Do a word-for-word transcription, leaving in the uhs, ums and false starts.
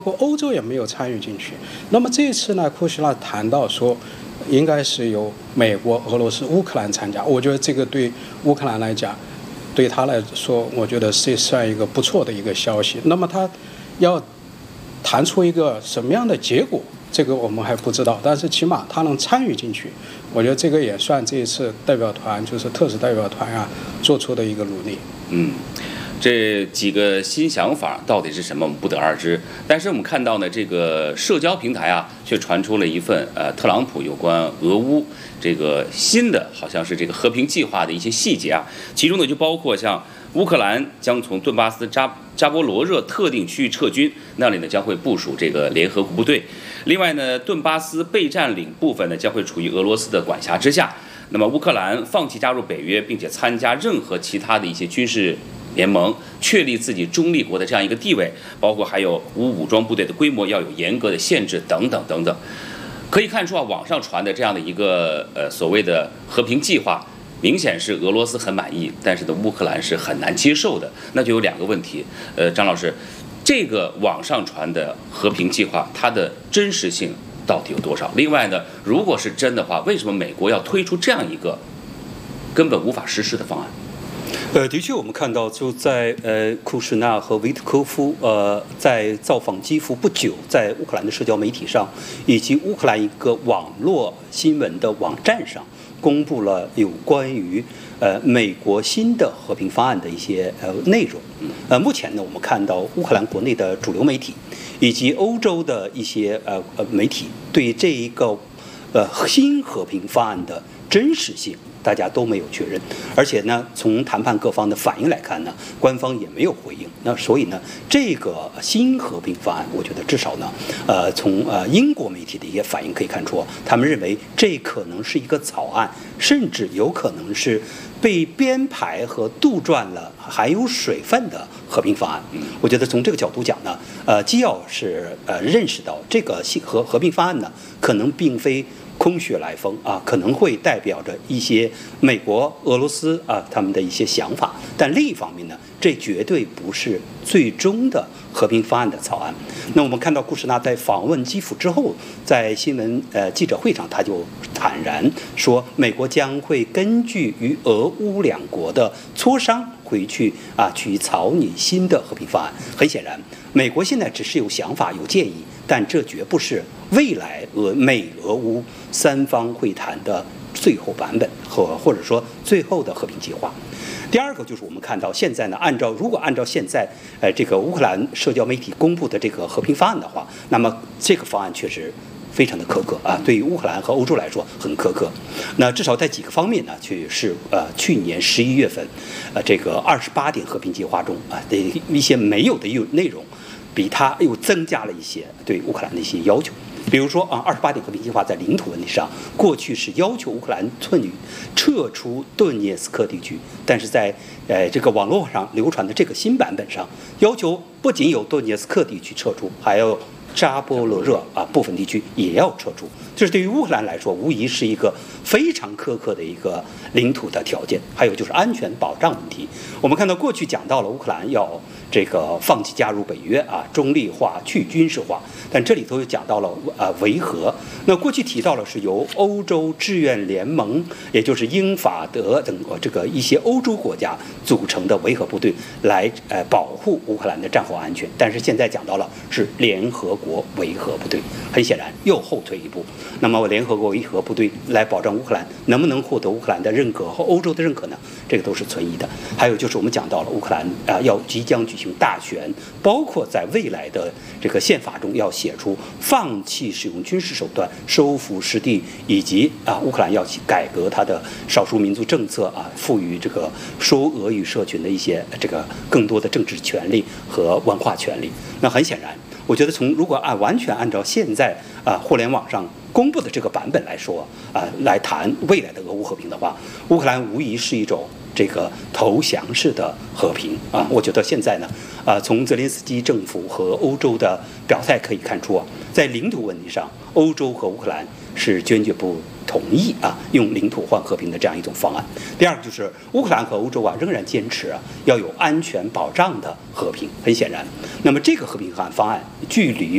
欧洲也没有参与进去。那么这一次呢，库什纳谈到说，应该是由美国、俄罗斯、乌克兰参加。我觉得这个对乌克兰来讲，对他来说，我觉得是算一个不错的一个消息。那么他要谈出一个什么样的结果，这个我们还不知道。但是起码他能参与进去，我觉得这个也算这一次代表团，就是特使代表团啊做出的一个努力。 嗯。这几个新想法到底是什么，我们不得而知。但是我们看到呢，这个社交平台啊，却传出了一份呃，特朗普有关俄乌这个新的，好像是这个和平计划的一些细节啊。其中呢，就包括像乌克兰将从顿巴斯扎扎波罗热特定区域撤军，那里呢将会部署这个联合国部队。另外呢，顿巴斯被占领部分呢将会处于俄罗斯的管辖之下。那么乌克兰放弃加入北约，并且参加任何其他的一些军事联盟，确立自己中立国的这样一个地位，包括还有无武装部队的规模要有严格的限制等等等等。可以看出啊，网上传的这样的一个呃所谓的和平计划，明显是俄罗斯很满意，但是呢乌克兰是很难接受的。那就有两个问题，呃，张老师，这个网上传的和平计划，它的真实性到底有多少？另外呢，如果是真的话，为什么美国要推出这样一个根本无法实施的方案？ 呃，的确，我们看到就在呃库什纳和维特科夫呃在造访基辅不久，在乌克兰的社交媒体上以及乌克兰一个网络新闻的网站上，公布了有关于呃美国新的和平方案的一些呃内容。呃，目前呢，我们看到乌克兰国内的主流媒体以及欧洲的一些呃呃媒体对这一个呃新和平方案的真实性，大家都没有确认，而且呢，从谈判各方的反应来看呢，官方也没有回应。那所以呢，这个新和平方案，我觉得至少呢，呃，从呃英国媒体的一些反应可以看出，他们认为这可能是一个草案，甚至有可能是被编排和杜撰了含有水分的和平方案。我觉得从这个角度讲呢，呃，既要是呃认识到这个新和和平方案呢，可能并非空穴来风啊，可能会代表着一些美国、俄罗斯啊他们的一些想法，但另一方面呢，这绝对不是最终的和平方案的草案。那我们看到库什纳在访问基辅之后，在新闻呃记者会上，他就坦然说，美国将会根据与俄乌两国的磋商，回去啊去草拟新的和平方案。很显然，美国现在只是有想法、有建议，但这绝不是未来俄美俄乌三方会谈的最后版本和或者说最后的和平计划。第二个就是我们看到现在呢，按照如果按照现在呃这个乌克兰社交媒体公布的这个和平方案的话，那么这个方案确实非常的苛刻啊，对于乌克兰和欧洲来说很苛刻。那至少在几个方面呢，去是呃去年十一月份，呃这个二十八点和平计划中啊的一些没有的内容，比它又增加了一些对乌克兰的一些要求。比如说啊，二十八点和平计划在领土问题上，过去是要求乌克兰寸语撤出顿涅斯克地区，但是在呃这个网络上流传的这个新版本上，要求不仅有顿涅斯克地区撤出，还要扎波罗热啊部分地区也要撤出。这是对于乌克兰来说，无疑是一个非常苛刻的一个领土的条件。还有就是安全保障问题，我们看到过去讲到了乌克兰要这个放弃加入北约啊，中立化、去军事化，但这里头又讲到了啊维和。那过去提到了是由欧洲志愿联盟，也就是英法德等这个一些欧洲国家组成的维和部队来呃保护乌克兰的战后安全，但是现在讲到了是联合国维和部队，很显然又后退一步。那么联合国维和部队来保障乌克兰能不能获得乌克兰的认可和欧洲的认可呢？这个都是存疑的。还有就是我们讲到了乌克兰啊、呃、要即将举行大选，包括在未来的这个宪法中要写出放弃使用军事手段收复失地，以及啊乌克兰要去改革它的少数民族政策啊，赋予这个说俄语社群的一些这个更多的政治权利和文化权利。那很显然，我觉得从如果按完全按照现在啊互联网上公布的这个版本来说啊，来谈未来的俄乌和平的话，乌克兰无疑是一种这个投降式的和平啊。我觉得现在呢，啊，从泽连斯基政府和欧洲的表态可以看出啊，在领土问题上，欧洲和乌克兰是坚决不同意啊用领土换和平的这样一种方案。第二个就是乌克兰和欧洲啊仍然坚持啊要有安全保障的和平。很显然，那么这个和平方案距离